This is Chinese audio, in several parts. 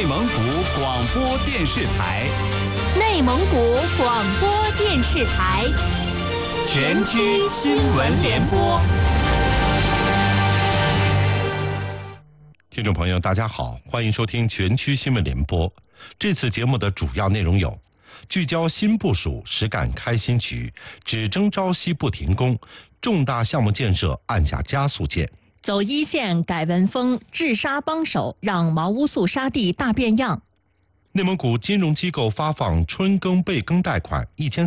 蒙古广播电视台， 内蒙古广播电视台， 全区新闻联播。 听众朋友，大家好，欢迎收听全区新闻联播。这次节目的主要内容有：聚焦新部署，实干开新局，只争朝夕不停工，重大项目建设按下加速键。 走一线改文风，治沙帮手让毛乌素沙地大变样。 内蒙古金融机构发放春耕备耕贷款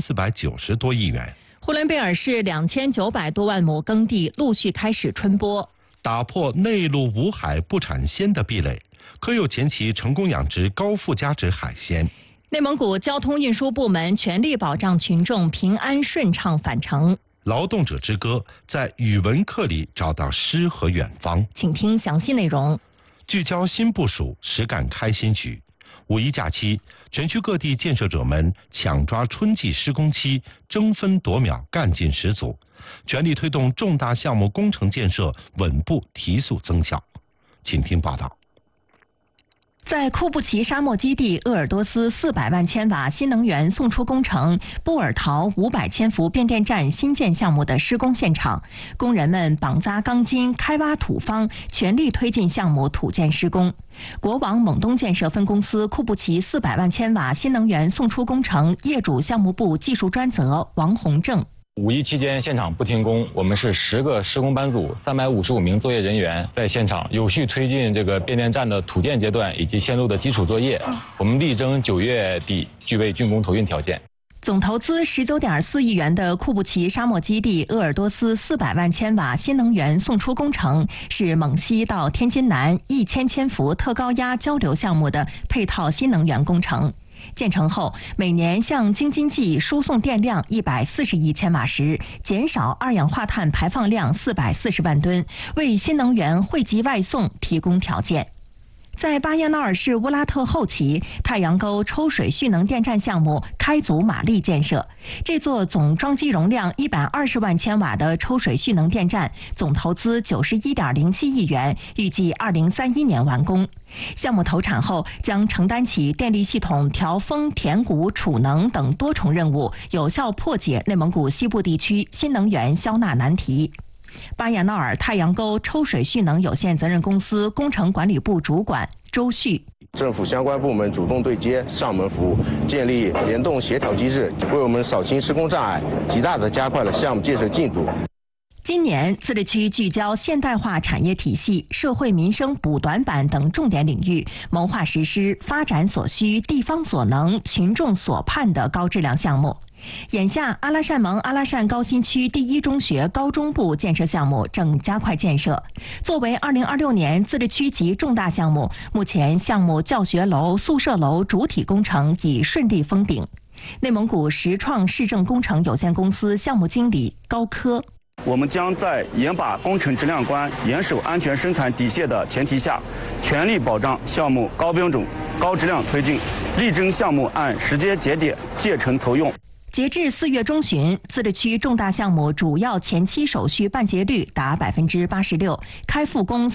1490多亿元。 呼伦贝尔市2900多万亩耕地陆续开始春播。 打破内陆无海不产鲜的壁垒，科幼前期成功养殖高附加值海鲜。 内蒙古交通运输部门全力保障群众平安顺畅返程。 劳动者之歌在语文课里找到诗和远方。 请听详细内容。 聚焦新部署，实干开新局。五一假期，全区各地建设者们抢抓春季施工期，争分夺秒，干劲十足，全力推动重大项目工程建设稳步提速增效。请听报道。 在库布齐沙漠基地鄂尔多斯400万千瓦新能源送出工程布尔陶500千伏变电站新建项目的施工现场，工人们绑扎钢筋，开挖土方，全力推进项目土建施工。国网蒙东建设分公司库布齐400万千瓦新能源送出工程业主项目部技术专责王洪正。 五一期间现场不停工，我们是10个施工班组，355名作业人员在现场有序推进这个变电站的土建阶段以及线路的基础作业。我们力争9月底具备竣工投运条件。 总投资19.4亿元的库布齐沙漠基地鄂尔多斯400万千瓦新能源送出工程是蒙西到天津南1000千伏特高压交流项目的配套新能源工程。建成后，每年向京津冀输送电量140亿千瓦时，减少二氧化碳排放量440万吨，为新能源惠及外送提供条件。在巴彦淖尔市乌拉特后旗太阳沟抽水蓄能电站项目开足马力建设，这座总装机容量120万千瓦的抽水蓄能电站总投资91.07亿元，预计2031年完工。项目投产后将承担起电力系统调峰、填谷、储能等多重任务，有效破解内蒙古西部地区新能源消纳难题。巴彦淖尔太阳沟抽水蓄能有限责任公司工程管理部主管周旭： 政府相关部门主动对接，上门服务，建立联动协调机制，为我们扫清施工障碍，极大地加快了项目建设进度。 今年自治区聚焦现代化产业体系、社会民生补短板等重点领域，谋划实施发展所需、地方所能、群众所盼的高质量项目。眼下，阿拉善盟阿拉善高新区第一中学高中部建设项目正加快建设。作为2026年自治区级重大项目，目前项目教学楼、宿舍楼主体工程已顺利封顶。内蒙古实创市政工程有限公司项目经理高科： 我们将在严把工程质量关、严守安全生产底线的前提下，全力保障项目高标准、高质量推进，力争项目按时间节点建成投用。 截至4月中旬，自治区重大项目主要前期手续办结率达86%，开复工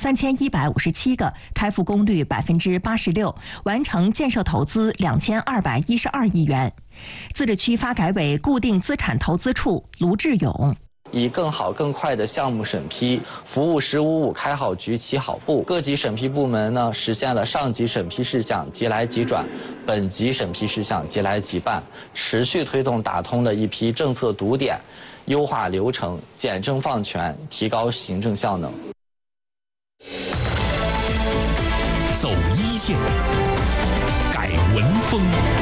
3157个，开复工率86%，完成建设投资2212亿元。自治区发改委固定资产投资处卢志勇： 以更好更快的项目审批服务“1055”开好局起好步，各级审批部门呢实现了上级审批事项即来即转，本级审批事项即来即办，持续推动打通了一批政策堵点，优化流程，简政放权，提高行政效能。 走一线，改文风。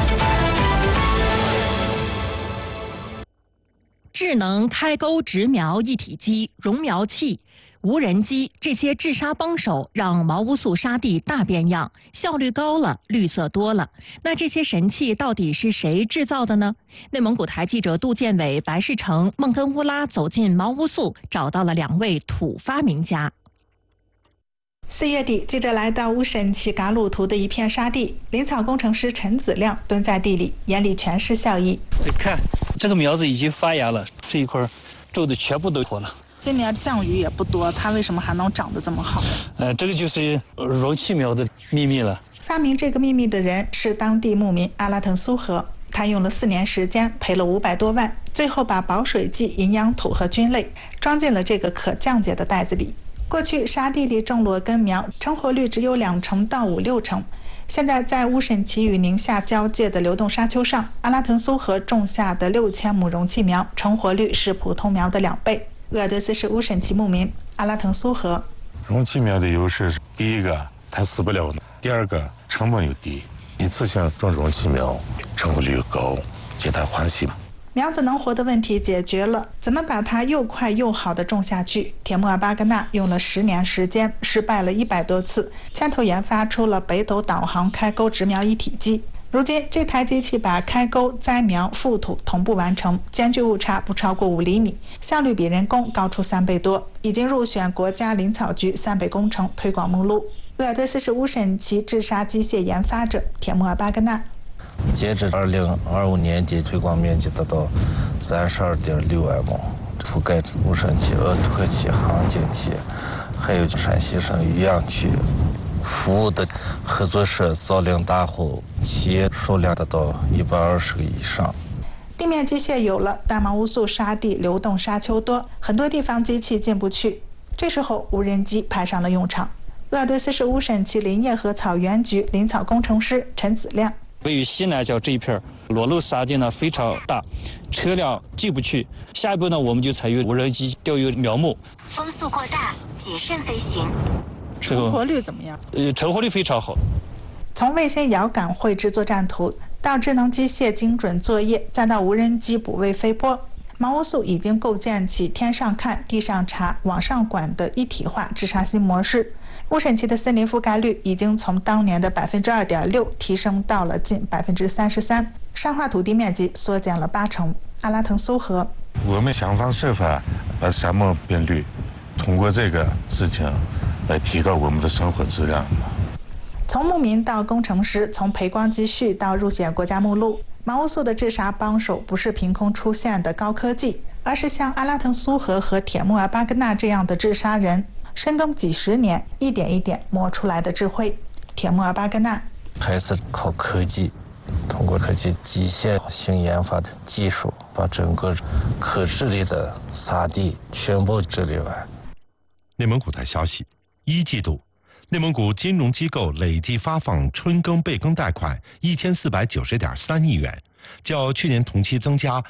智能开沟植苗一体机、熔苗器、无人机，这些治沙帮手让毛乌素沙地大变样，效率高了，绿色多了。那这些神器到底是谁制造的呢？内蒙古台记者杜建伟、白世成、孟根乌拉走进毛乌素，找到了2位土发明家。 4月底，记者来到乌审旗嘎鲁图的一片沙地，林草工程师陈子亮蹲在地里，眼里全是笑意。 看，这个苗子已经发芽了，这一块皱的全部都脱了。 今年降雨也不多，它为什么还能长得这么好？ 这个就是容器苗的秘密了。 发明这个秘密的人是当地牧民阿拉腾苏河，他用了4年时间，赔了500多万，最后把保水剂、营养土和菌类装进了这个可降解的袋子里。过去沙地里种裸根苗，成活率只有2成到5、6成。现在在乌审旗与宁夏交界的流动沙丘上，阿拉腾苏河种下的6000亩容器苗，成活率是普通苗的2倍。鄂尔多斯市乌审旗牧民阿拉腾苏河。 容器苗的优势是：第一个，它死不了；第二个，成本又低。一次性种容器苗，成活率高，皆大欢喜嘛。 苗子能活的问题解决了，怎么把它又快又好的种下去？铁木尔巴格纳用了10年时间，失败了100多次，牵头研发出了北斗导航开沟植苗一体机。如今这台机器把开沟、栽苗、覆土同步完成，间距误差不超过5厘米，效率比人工高出3倍多，已经入选国家林草局3倍工程推广目录。鄂尔多斯市乌审旗治沙机械研发者铁木尔巴格纳。 截至2025年底，推广面积达到32.6万亩，覆盖乌审旗、鄂图克旗、杭锦旗，还有陕西省余杨区。服务的合作社、造林大户企业数量达到120个以上。 地面机械有了，但毛乌素沙地流动沙丘多，很多地方机器进不去。这时候无人机派上了用场。鄂尔多斯市乌审旗林业和草原局林草工程师陈子亮。 位于西南角这一片裸露沙地呢非常大，车辆进不去。下一步呢，我们就采用无人机调用苗木。 风速过大，谨慎飞行。 成活率怎么样？ 成活率非常好。 从卫星遥感绘制作战图，到智能机械精准作业，再到无人机捕位飞波，毛乌素已经构建起天上看、地上查、网上管的一体化治沙新模式。乌审旗的森林覆盖率已经从当年的2.6%提升到了近33%，沙化土地面积缩减了8成。阿拉腾苏河， 我们想方设法把沙漠变绿，通过这个事情来提高我们的生活质量。 从牧民到工程师，从赔光积蓄到入选国家目录，毛乌素的治沙帮手不是凭空出现的高科技，而是像阿拉腾苏河和铁木尔巴格纳这样的治沙人深耕几10年，一点一点磨出来的智慧。铁木尔巴格纳还是靠科技，通过科技机械性研发的技术，把整个可治理的沙地全部治理完。 内蒙古台消息，1季度，内蒙古金融机构累计发放春耕备耕贷款1490.3亿元，较去年同期增加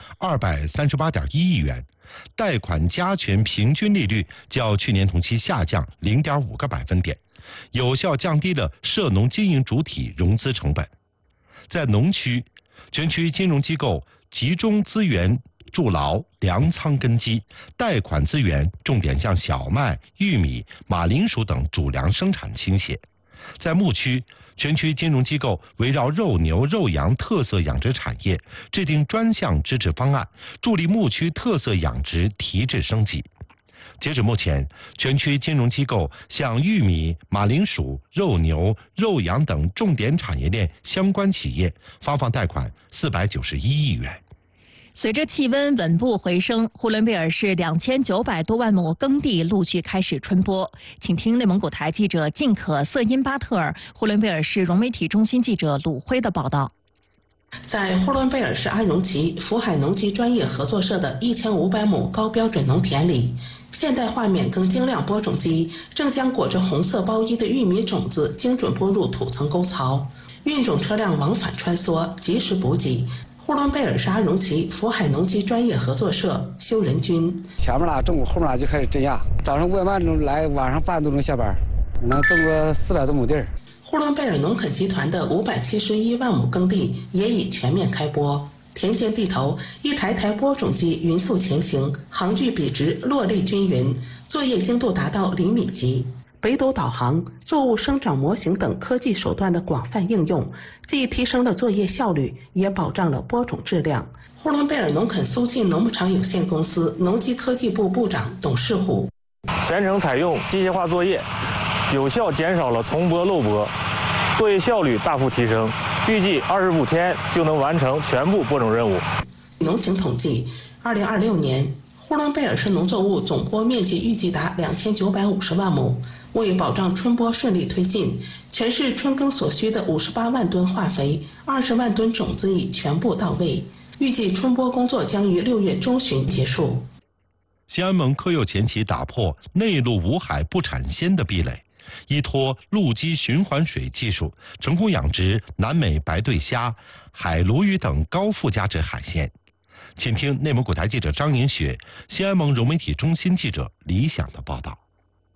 238.1亿元。贷款加权平均利率较去年同期下降0.5个百分点，有效降低了涉农经营主体融资成本。在农区，全区金融机构集中资源筑牢粮仓根基，贷款资源重点向小麦、玉米、马铃薯等主粮生产倾斜。在牧区，全区金融机构围绕肉牛、肉羊特色养殖产业制定专项支持方案，助力牧区特色养殖提质升级。截止目前，全区金融机构向玉米、马铃薯、肉牛、肉羊等重点产业链相关企业发放贷款491亿元。 随着气温稳步回升，呼伦贝尔市2900多万亩耕地陆续开始春播。请听内蒙古台记者晋可瑟因巴特尔、呼伦贝尔市融媒体中心记者鲁辉的报道。 在呼伦贝尔市安荣旗福海农机专业合作社的1500亩高标准农田里，现代化免耕精量播种机正将裹着红色包衣的玉米种子精准播入土层沟槽，运种车辆往返穿梭，及时补给。呼伦贝尔市安荣旗福海农机专业合作社修仁军， 前面啦中午，后面啦就开始镇压，早上5点半钟来，晚上8点多钟下班，能种个400多亩地儿。 呼伦贝尔农垦集团的571万亩耕地也已全面开播，田间地头一台台播种机匀速前行，行距笔直，落粒均匀，作业精度达到厘米级。北斗导航、作物生长模型等科技手段的广泛应用，既提升了作业效率，也保障了播种质量。呼伦贝尔农垦苏晋农牧场有限公司农机科技部部长董世虎： 全程采用机械化作业，有效减少了重播漏播，作业效率大幅提升，预计25天就能完成全部播种任务。 农情统计，2026年呼呼伦贝尔市农作物总播面积预计达2950万亩。为保障春播顺利推进，全市春耕所需的58万吨化肥、20万吨种子已全部到位。预计春播工作将于6月中旬结束。 西安盟科幼前期打破内陆五海不产鲜的壁垒，依托陆基循环水技术，成功养殖南美白对虾、海鲈鱼等高附加值海鲜。请听内蒙古台记者张银雪、西安盟融媒体中心记者李想的报道。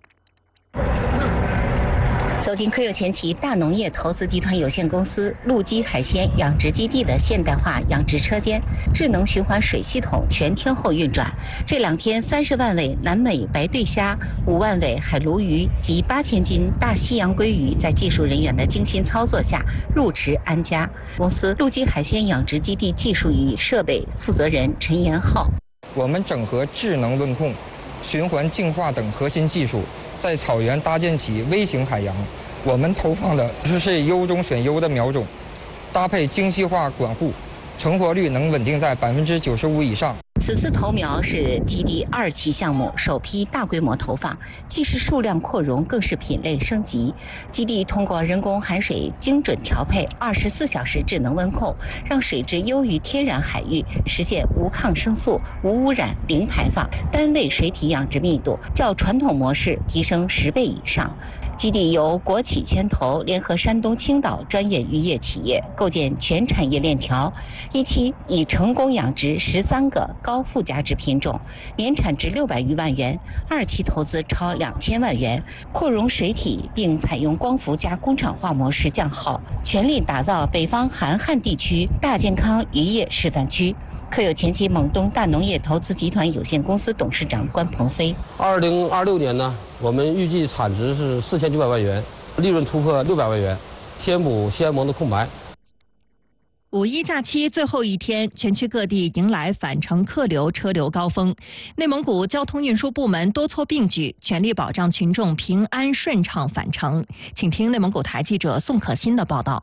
走进科幼前期大农业投资集团有限公司陆基海鲜养殖基地的现代化养殖车间，智能循环水系统全天候运转。这2天，30万尾南美白对虾、5万尾海鲈鱼及8000斤大西洋鲑鱼，在技术人员的精心操作下入池安家。公司陆基海鲜养殖基地技术与设备负责人陈延浩： 我们整合智能温控、循环净化等核心技术，在草原搭建起微型海洋。我们投放的是优中选优的苗种，搭配精细化管护，成活率能稳定在95%以上。 此次投苗是基地2期项目，首批大规模投放，既是数量扩容，更是品类升级。基地通过人工含水精准调配、24小时智能温控，让水质优于天然海域，实现无抗生素、无污染、零排放，单位水体养殖密度较传统模式提升10倍以上。基地由国企牵头，联合山东青岛专业渔业企业，构建全产业链条。1期已成功养殖13个高附加值品种，年产值600余万元；2期投资超2000万元，扩容水体，并采用光伏加工厂化模式降耗，全力打造北方韩旱地区大健康渔业示范区。科幼前期蒙东大农业投资集团有限公司董事长关鹏飞 ：2026年呢，我们预计产值是4900万元，利润突破600万元，填补西安盟的空白。 5一假期最后一天，全区各地迎来返程客流车流高峰。内蒙古交通运输部门多措并举，全力保障群众平安顺畅返程。请听内蒙古台记者宋可欣的报道。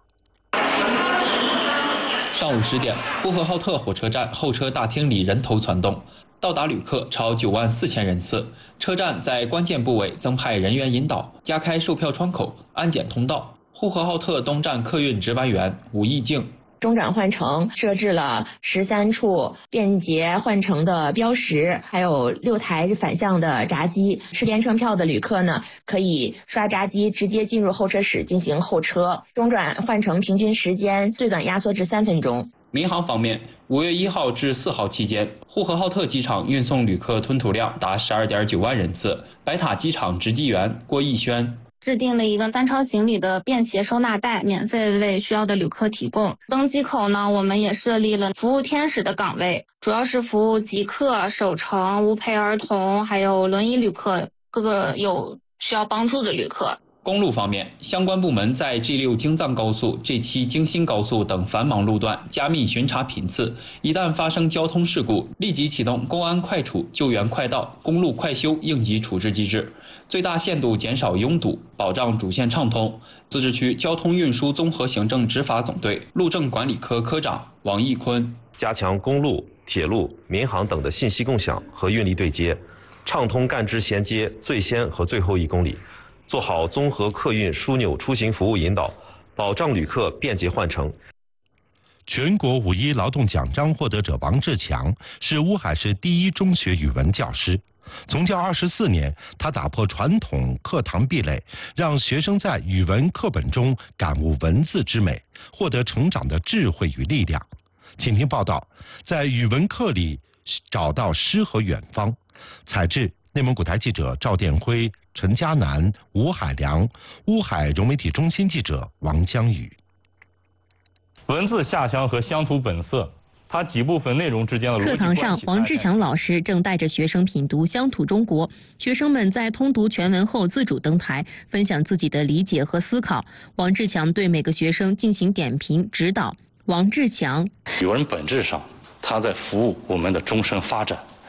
上午10点，呼和浩特火车站候车大厅里人头攒动，到达旅客超94000人次。车站在关键部位增派人员引导，加开售票窗口、安检通道。呼和浩特东站客运值班员吴义静： 中转换乘设置了13处便捷换乘的标识，还有6台反向的闸机。持联程票的旅客呢，可以刷闸机直接进入候车室进行候车。中转换乘平均时间最短压缩至3分钟。 民航方面，5月1号至4号期间，呼和浩特机场运送旅客吞吐量达12.9万人次。白塔机场值机员郭义轩： 制定了一个单超行李的便携收纳袋，免费为需要的旅客提供。登机口呢，我们也设立了服务天使的岗位，主要是服务极客、首程、无陪儿童，还有轮椅旅客，各个有需要帮助的旅客。 公路方面，相关部门在 G6 京藏高速、G7 京新高速等繁忙路段加密巡查频次，一旦发生交通事故，立即启动公安快处、救援快到、公路快修应急处置机制，最大限度减少拥堵，保障主线畅通。自治区交通运输综合行政执法总队路政管理科科长王义坤： 加强公路、铁路、民航等的信息共享和运力对接，畅通干支衔接最先和最后1公里，做好综合客运枢纽出行服务引导，保障旅客便捷换乘。 全国5一劳动奖章获得者王志强是乌海市第1中学语文教师。从教24年，他打破传统课堂壁垒，让学生在语文课本中感悟文字之美，获得成长的智慧与力量。请听报道，在语文课里找到诗和远方。采制内蒙古台记者赵殿辉、陈嘉南、吴海良，乌海融媒体中心记者王江宇。 文字下乡和乡土本色，它几部分内容之间的逻辑关系。 课堂上，王志强老师正带着学生品读《乡土中国》，学生们在通读全文后自主登台，分享自己的理解和思考。王志强对每个学生进行点评指导。王志强： 语文本质上，它在服务我们的终身发展，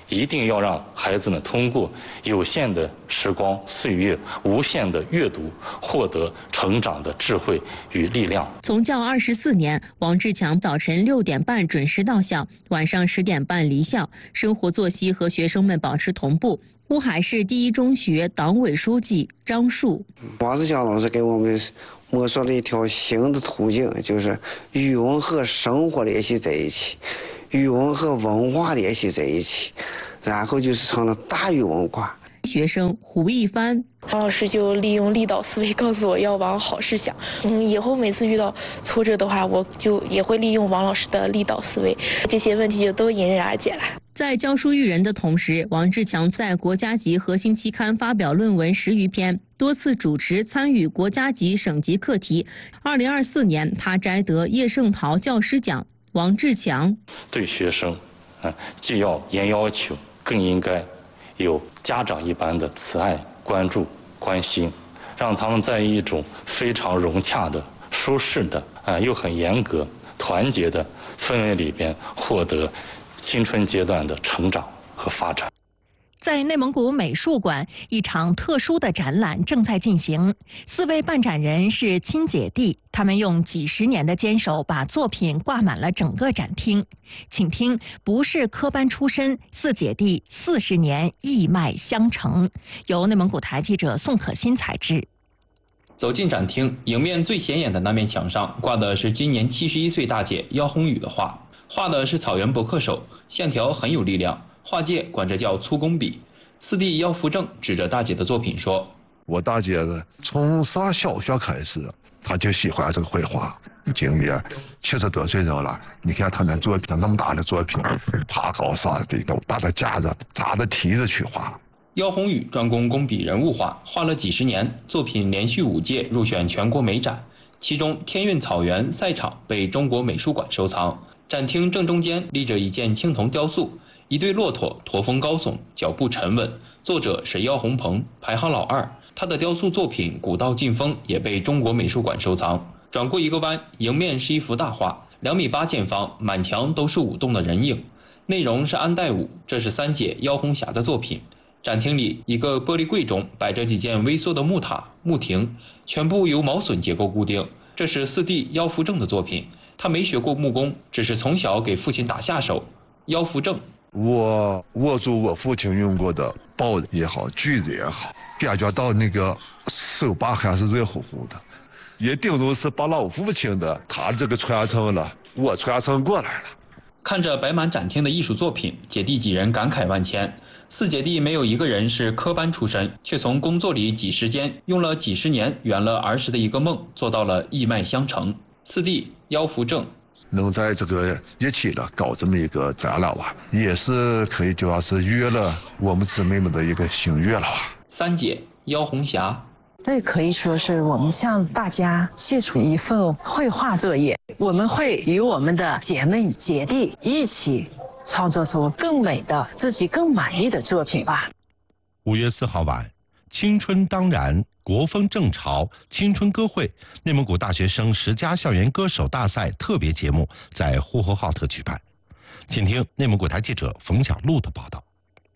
一定要让孩子们通过有限的时光岁月、无限的阅读，获得成长的智慧与力量。 从教24年，王志强早晨6点半准时到校，晚上10点半离校，生活作息和学生们保持同步。乌海市第一中学党委书记张树： 王志强老师给我们摸索了一条新的途径，就是语文和生活联系在一起，语文和文化联系在一起，然后就是成了大语文化。 学生胡一帆： 王老师就利用力导思维告诉我要往好事想，以后每次遇到挫折的话，我就也会利用王老师的力导思维，这些问题就都迎刃而解了。 在教书育人的同时，王志强在国家级核心期刊发表论文10余篇，多次主持参与国家级、省级课题。2024年，他摘得叶圣陶教师奖。王志强对学生，既要严要求，更应该有家长一般的慈爱、关注、关心，让他们在一种非常融洽的、舒适的、又很严格、团结的氛围里边获得青春阶段的成长和发展。 在内蒙古美术馆，一场特殊的展览正在进行。4位办展人是亲姐弟，他们用几十年的坚守，把作品挂满了整个展厅。请听，不是科班出身，4姐弟40年一脉相承。由内蒙古台记者宋可欣采制。 走进展厅，迎面最显眼的那面墙上挂的是今年71岁大姐姚红宇的画，画的是草原伯克手，线条很有力量。画界管这叫粗工笔。4弟姚福正指着大姐的作品说：“ 我大姐从上小学开始，她就喜欢这个绘画。今年70多岁人了，你看她那作品，那么大的作品，爬高啥的都搭着架子、扎着梯子去画。” 姚红宇专攻工笔人物画，画了几十年，作品连续5届入选全国美展，其中天韵草原赛场被中国美术馆收藏。展厅正中间立着一件青铜雕塑，一对骆驼驼峰高耸，脚步沉稳。作者是姚洪鹏，排行老2。他的雕塑作品《古道劲风》也被中国美术馆收藏。转过一个弯，迎面是一幅大画，2.8米见方，满墙都是舞动的人影。内容是安代舞，这是3姐姚红霞的作品。展厅里，一个玻璃柜中摆着几件微缩的木塔、木亭，全部由毛榫结构固定。这是4弟姚福正的作品，他没学过木工，只是从小给父亲打下手。姚福正： 我握住我父亲用过的刨子也好，锯子也好，感觉到那个手把还是热乎乎的，也顶多是把老父亲的他这个传承了，我传承过来了。 看着摆满展厅的艺术作品，姐弟几人感慨万千。4姐弟没有一个人是科班出身，却从工作里挤时间，用了几十年圆了儿时的一个梦，做到了一脉相承。4弟姚福正： 能在这个一起了搞这么一个展览吧，也是可以就要是约了我们姊妹们的一个心愿了吧。 3姐姚红霞： 这可以说是我们向大家献出一份绘画作业，我们会与我们的姐妹姐弟一起创作出更美的、自己更满意的作品吧。 5月4号晚，青春当然，国风正潮青春歌会内蒙古大学生10佳校园歌手大赛特别节目在呼和浩特举办。请听内蒙古台记者冯小璐的报道。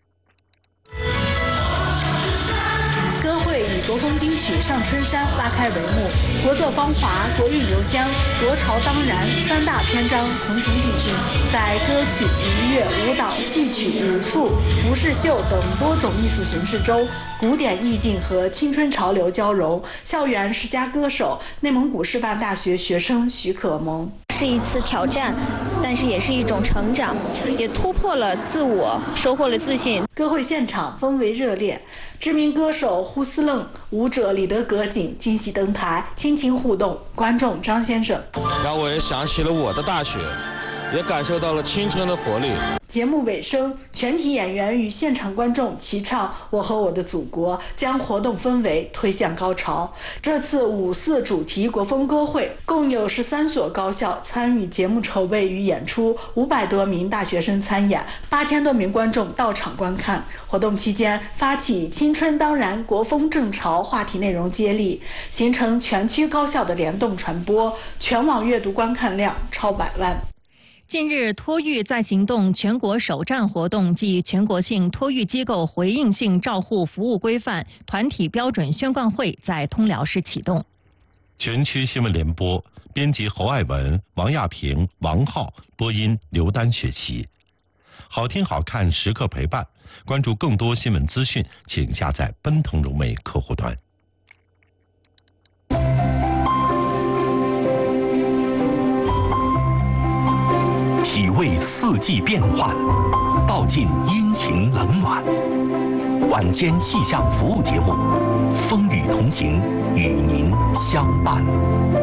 歌会以国风金曲《上春山》拉开帷幕，国色芳华、国韵留香、国潮当然3大篇章层层递进，在歌曲、音乐、舞蹈、戏曲、武术、服饰秀等多种艺术形式中，古典意境和青春潮流交融。校园10佳歌手，内蒙古师范大学学生许可萌： 是一次挑战，但是也是一种成长，也突破了自我，收获了自信。 歌会现场氛围热烈，知名歌手呼斯楞、舞者李德格锦惊喜登台，亲情互动。观众张先生： 让我也想起了我的大学，也感受到了青春的活力。 节目尾声，全体演员与现场观众齐唱《我和我的祖国》，将活动氛围推向高潮。这次5·4主题国风歌会，共有13所高校参与节目筹备与演出，500多名大学生参演，8000多名观众到场观看。活动期间，发起青春当然，国风正潮话题内容接力，形成全区高校的联动传播，全网阅读观看量超100万。 近日，托育再行动全国首站活动暨全国性托育机构回应性照护服务规范团体标准宣贯会在通辽市启动。 全区新闻联播，编辑侯爱文、王亚平、王浩，播音刘丹、雪琪。好听好看，时刻陪伴。关注更多新闻资讯，请下载奔腾融媒客户端。 体味四季变换，道尽阴晴冷暖。晚间气象服务节目，风雨同行，与您相伴。